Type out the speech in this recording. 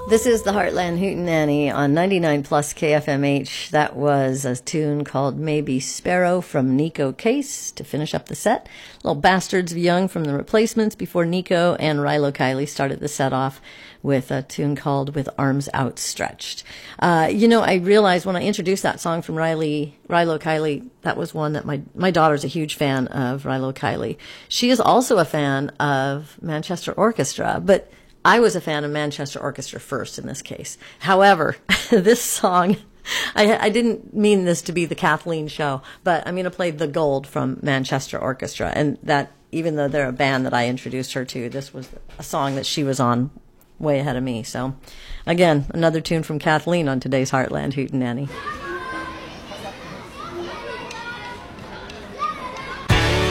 This is the Heartland Hootenanny on 99 plus KFMH. That was a tune called Maybe Sparrow from Nico Case to finish up the set. Little Bastards of Young from the Replacements before Nico and Rilo Kiley started the set off with a tune called With Arms Outstretched. I realized when I introduced that song from Rilo Kiley, that was one that my daughter's a huge fan of Rilo Kiley. She is also a fan of Manchester Orchestra, but I was a fan of Manchester Orchestra first in this case. However, this song, I didn't mean this to be the Kathleen show, but I'm going to play The Gold from Manchester Orchestra. And that, even though they're a band that I introduced her to, this was a song that she was on way ahead of me. So, again, another tune from Kathleen on today's Heartland Hootenanny.